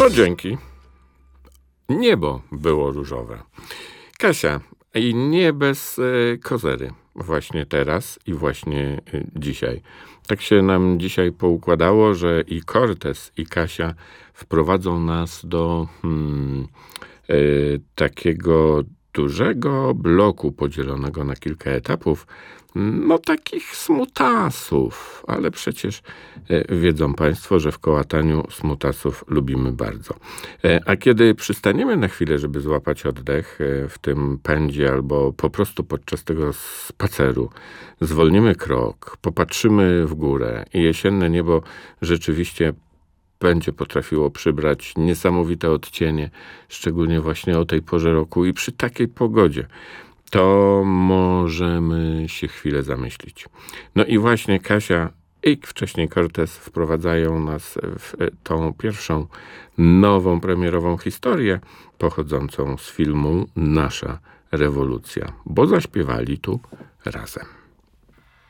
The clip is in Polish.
No dzięki. Niebo było różowe. Kasia, i nie bez kozery. Właśnie teraz i właśnie dzisiaj. Tak się nam dzisiaj poukładało, że i Cortez, i Kasia wprowadzą nas do takiego dużego bloku podzielonego na kilka etapów, no takich smutasów, ale przecież wiedzą Państwo, że w kołataniu smutasów lubimy bardzo. A kiedy przystaniemy na chwilę, żeby złapać oddech w tym pędzie albo po prostu podczas tego spaceru, zwolnimy krok, popatrzymy w górę i jesienne niebo rzeczywiście będzie potrafiło przybrać niesamowite odcienie, szczególnie właśnie o tej porze roku i przy takiej pogodzie, to możemy się chwilę zamyślić. No i właśnie Kasia i wcześniej Cortez wprowadzają nas w tą pierwszą nową premierową historię pochodzącą z filmu Nasza rewolucja, bo zaśpiewali tu razem.